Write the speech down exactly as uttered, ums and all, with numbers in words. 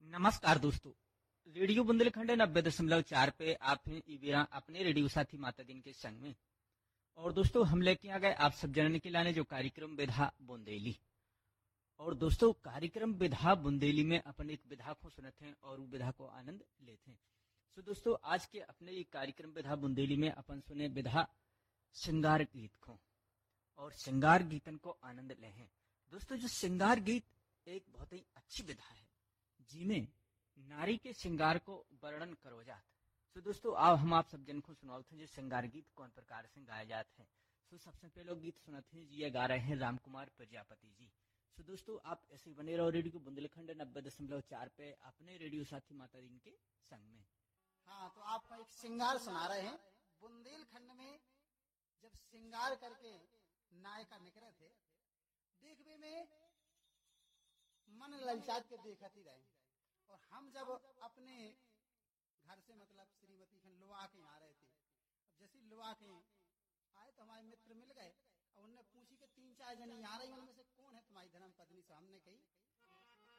नमस्कार दोस्तों। रेडियो बुंदेलखंड नब्बे दशमलव चार पे आप हैं इवेरा अपने रेडियो साथी माता दिन के संग में। और दोस्तों हम लेके आ गए आप सब जनन के लाने जो कार्यक्रम विधा बुंदेली। और दोस्तों कार्यक्रम विधा बुंदेली में अपन एक विधा को सुनते हैं और वो विधा को आनंद लेते हैं। सो दोस्तों आज के अपने ये कार्यक्रम विधा बुंदेली में अपन सुने विधा श्रृंगार गीत को और श्रृंगार गीतन को आनंद ले हैं। दोस्तों जो श्रृंगार गीत एक बहुत ही अच्छी विधा है जिसमें नारी के श्रृंगार को वर्णन करो जात। सो दोस्तों आओ हम आप सब जन को सुनाते हैं जो श्रृंगार गीत कौन प्रकार से गाए जाते हैं। सो सबसे पहले गीत सुनाते हैं जी ये गा रहे हैं राम कुमार प्रजापति जी। सो दोस्तों आप ऐसे बने रहो रेडियो बुंदेलखंड नब्बे दशमलव चार पे अपने रेडियो साथी माता दिन के संग में। हाँ तो आपको एक श्रृंगार सुना रहे हैं। बुंदेलखंड में जब श्रृंगार करके नायिका निकले थे देखने में मन ललचात के देखती रहे। और हम जब अपने घर से मतलब श्रीमती खन लुआ के आ रहे थे, अब जैसे लुआ के आए तो हमारे मित्र मिल गए और उनने पूछी कि तीन चार जने आ रही उनमें से कौन है तुम्हारी धर्म पत्नी। से हमने कही